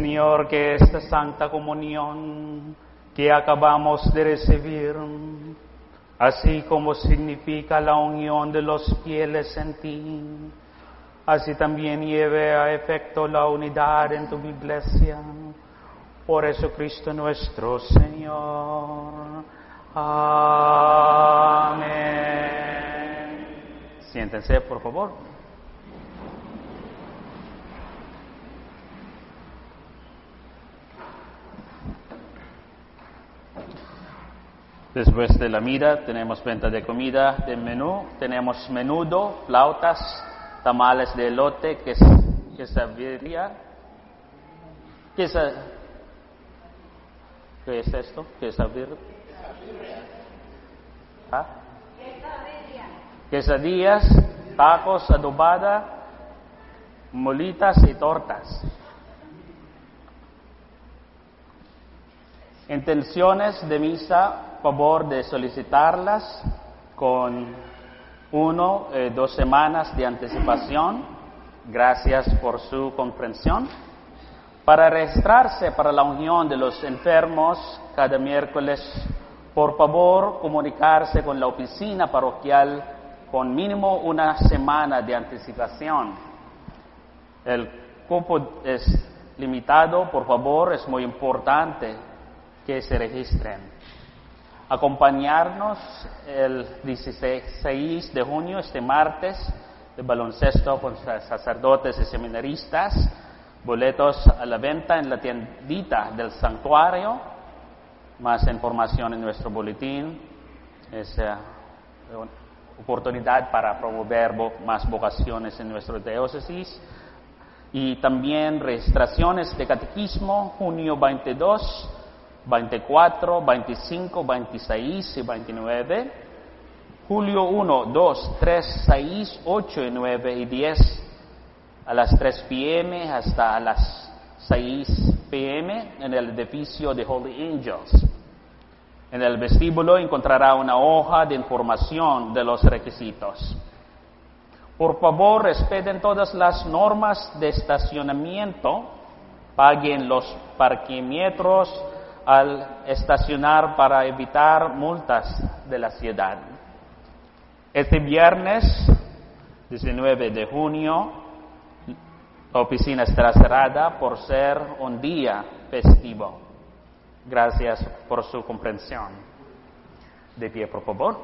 Señor, que esta santa comunión que acabamos de recibir, así como significa la unión de los fieles en ti, así también lleve a efecto la unidad en tu iglesia. Por Jesucristo nuestro Señor. Amén. Siéntense, por favor. Después de la misa tenemos venta de comida de menú. Tenemos menudo, flautas, tamales de elote, quesadilla. ¿Qué es esto? Quesadilla. ¿Ah? Quesadillas, tacos, adobada, molitas y tortas. Intenciones de misa, favor de solicitarlas con 1 o 2 semanas de anticipación. Gracias por su comprensión. Para registrarse para la unión de los enfermos cada miércoles, por favor comunicarse con la oficina parroquial con mínimo 1 semana de anticipación. El cupo es limitado, por favor, es muy importante que se registren. Acompañarnos el 16 de junio, este martes, de baloncesto con sacerdotes y seminaristas. Boletos a la venta en la tiendita del santuario. Más información en nuestro boletín. Es una oportunidad para promover más vocaciones en nuestra diócesis. Y también registraciones de catequismo, junio 22, 24, 25, 26 y 29. Julio 1, 2, 3, 6, 8, 9 y 10 a las 3 p.m. hasta a las 6 p.m. en el edificio de Holy Angels. En el vestíbulo encontrará una hoja de información de los requisitos. Por favor, respeten todas las normas de estacionamiento, paguen los parquímetros al estacionar para evitar multas de la ciudad. Este viernes 19 de junio, la oficina estará cerrada por ser un día festivo. Gracias por su comprensión. De pie, por favor.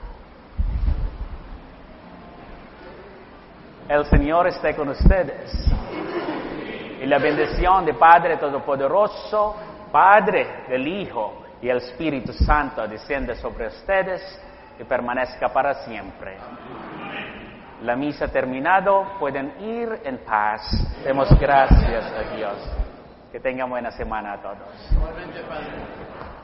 El Señor esté con ustedes. Y la bendición del Padre Todopoderoso, Padre, del Hijo y el Espíritu Santo descienda sobre ustedes y permanezca para siempre. La misa terminado, pueden ir en paz. Demos gracias a Dios. Que tengan buena semana a todos. Igualmente, Padre.